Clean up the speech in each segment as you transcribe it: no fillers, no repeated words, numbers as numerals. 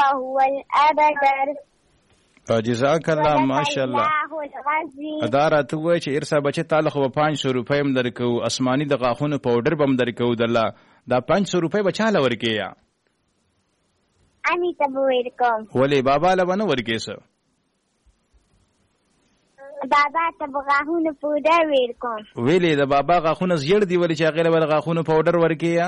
وهو الأبتر. جزاک الله ماشاءالله. دا راته وای چې ارسا بچی تعالی خو 500 روپۍ هم درکو، آسماني د غاښونو پاوډر بم درکو دله. دا 500 روپۍ بچاله ورکې یا امی ته ورکوم؟ ولې بابا له ونه ورکې سه؟ بابا ته غاښونو پاوډر ورکوم. ویلې د بابا غاښونه زیړ دی ولې چې هغه له غاښونو پاوډر ورکې یا؟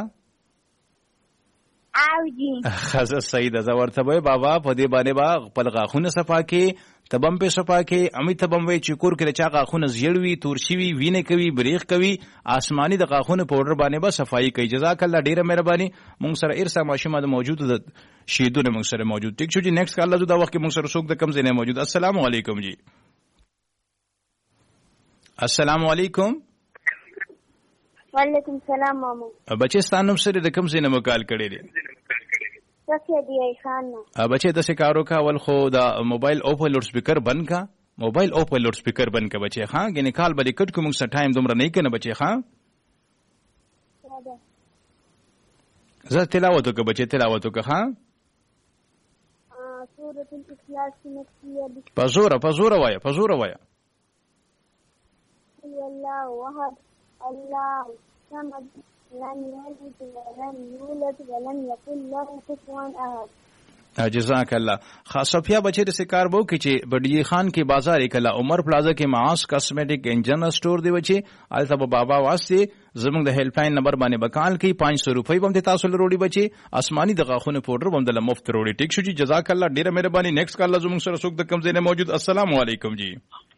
او جی خزه صحیح ده. زه ورته وای بابا په دې باندې با خپل غاښونه صفا کې، تبم په صفا کې، امی تبم وای چې کور کې چا غاښونه زیړ وي، تور شوي، وینه کوي، بریښ کوي، آسماني د غاښونو پاوډر باندې به صفائی کوي. جزاک الله ډیره مهرباني. مونږ سره ارسا ماشومه د موجود د شیدونه مونږ سره موجود. ټیک شو جی. نیکسټ کال له دا وخت کې مونږ سره څوک د کم ځای نه موجود. السلام علیکم جی. السلام علیکم. وعلیکم السلام مامو. بچی ستانم سره د کم ځای نه مکال کړی دی؟ څه دی خان نو بچی د سکارو کا ول خو دا موبایل او په لوډ سپیکر بند کا، موبایل او په لوډ سپیکر بند کا بچی. ها غنی کال بلی کټ کوم څه ټایم دومره نه کنه بچی. ها زه تلاوت وک بچی، تلاوت وک. ها سورۃ الاخلاص مکیہ. پزور وایا الله احد الله صمد لم يلد ولم يولد ولم يكن له كفوا احد. جزاک الله. صفیہ بچی د سکار بو کې چې بډی خان کې بازار کلا عمر پلازا کې معاص کاسمیټک اینڈ جنرل سٹور دی بچی. الته بابا واسطه زمونږ د هیلپ لاین نمبر باندې بکال کې 500 روپۍ بم ته تاسو لروړي بچی. آسماني د غاښونو پاوډر بم د مفت وروړي. ټیک شو جی. جزاک الله ډیره مهرباني. نیکسټ کال زمونږ سره څوک د کم ځای نه موجود. السلام علیکم جی.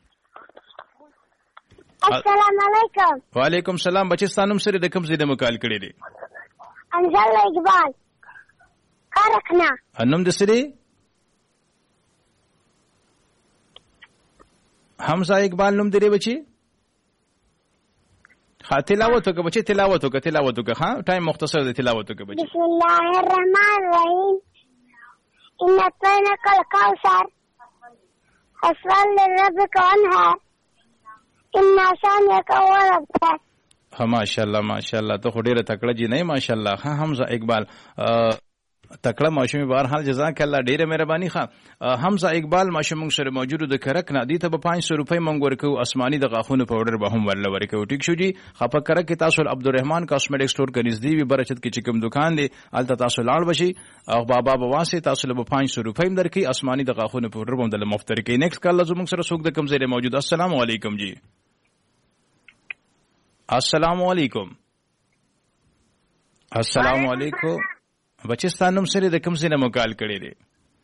السلام علیکم. وعلیکم السلام. بچی ستانم سره د کم ځای نه مکال کړی دی؟ انزل اقبال کارخنا. انم د سری حمزه اقبال نوم دی بچی. ها تلاوت وک بچی، تلاوت وک. ها ټایم مختصر دی، تلاوت وک بچی. بسم الله الرحمن الرحیم. ان اعطيناك الكوثر فصل لربك وانحر ان شانئك هو الابتر. ها ماشاءالله ماشاءالله. ته خو ډیره تکړه جی نه ماشاءالله. ها حمزه اقبال تکړه ماشومي. بهرحال جزاک الله ډیره مهرباني. ښه حمزه اقبال ماشوم سره موجود د کرک نه دي ته 500 روپۍ مونږ ورکو. آسماني د غاښونو پاوډر به هم ورل ورکو. ټیک شو جی. خپه کرک کې تاسو عبدالرحمن کاسمیټک سٹور کې نږدې وي برچت کې چې کوم دکان دی الته تاسو لاړ بشي او بابا بواسه تاسو له 500 روپۍ درکې. آسماني د غاښونو پاوډر به هم د مفت درکې. نیکسټ کال زموږ سره څوک د کم ځای موجود. السلام علیکم جی. السلام علیکم. السلام علیکم. بچی ستانم سره د کم ځای نه مکال کړی دی؟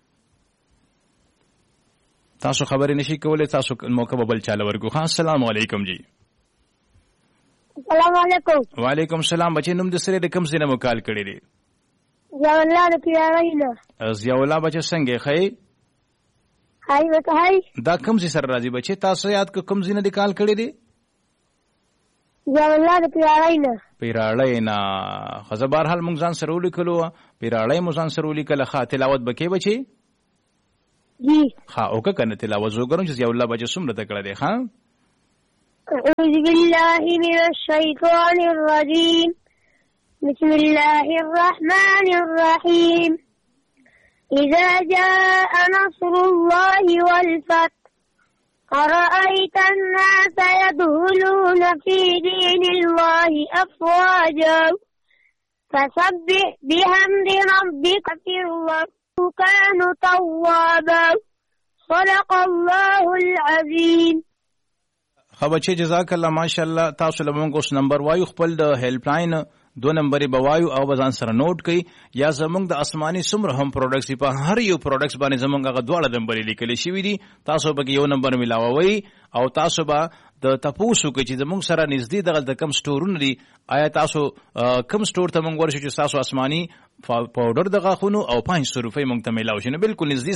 تاسو خبرې نشي کولای، تاسو موقع بل چاله ورکو. ها السلام علیکم جی. السلام علیکم. وعلیکم السلام. بچی نوم د سره د کم ځای نه مکال کړی دی؟ ضیاء الله د پیاوینا. ضیاء الله بچی څنګه خی؟ هاي وته هاي. دا کم ځای سره راځي بچی؟ تاسو یاد کم ځای نه د کال کړی دی؟ ضیاء الله د پیاوینا. پیراړینا. خزه بهرحال مونږ ځان سره ولیکلو. پیراړی مو ځان سره ولیکله. ښه تلاوت بکې بچی؟ جی. ښه اوکه کنه تلاوت زه وګورم چې ضیاء الله بچی څومره تکړه دی. ښه اعوذ بالله من الشیطان الرجیم. بسم الله الرحمن الرحیم. اذا جاء نصر الله والفتح أرأيت الناس يدخلون في دين الله أفواجا فسبح بحمد ربك كانوا توابا صدق الله العظیم. خبچه جزاک الله ماشاءالله. تاسو لمونږ اوس نمبر وایو خپل د هیلپ لاین 2 نمبر بوایو او بزان سره نوٹ کړئ یا زمونږ د آسماني سمره هم پروډکټس په هر یو پروډکټس باندې زمونږ هغه دواړه نمبر لیکل شوی دي. تاسو به یو نمبر ملاوي او تاسو به د تاسو کې چې زمونږ سره نږدې د کم سٹورونه دي آیا تاسو کم سٹور ته مونږ ورشو چې تاسو آسماني پاوډر د غاښونو او 500 روپۍ مونږ ته ملاوي شي. نه بالکل نږدې